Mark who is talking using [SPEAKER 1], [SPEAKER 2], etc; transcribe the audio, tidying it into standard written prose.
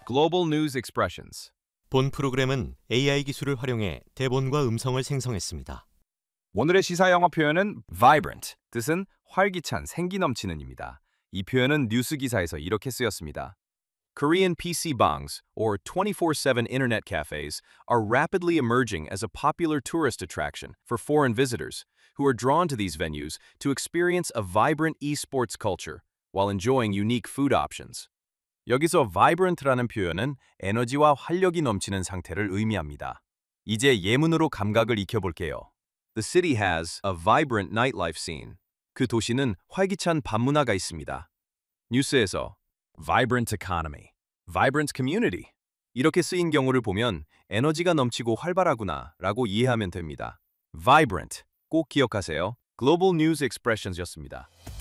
[SPEAKER 1] Global News Expressions.
[SPEAKER 2] 본 프로그램은 AI 기술을 활용해 대본과 음성을 생성했습니다.
[SPEAKER 1] 오늘의 시사 영어 표현은 vibrant, 뜻은 활기찬, 생기 넘치는입니다. 이 표현은 뉴스 기사에서 이렇게 쓰였습니다. Korean PC bangs, or 24/7 internet cafes, are rapidly emerging as a popular tourist attraction for foreign visitors who are drawn to these venues to experience a vibrant esports culture while enjoying unique food options. 여기서 vibrant라는 표현은 에너지와 활력이 넘치는 상태를 의미합니다. 이제 예문으로 감각을 익혀볼게요. The city has a vibrant nightlife scene. 그 도시는 활기찬 밤문화가 있습니다. 뉴스에서 vibrant economy, vibrant community 이렇게 쓰인 경우를 보면 에너지가 넘치고 활발하구나 라고 이해하면 됩니다. vibrant 꼭 기억하세요. Global News Expressions였습니다.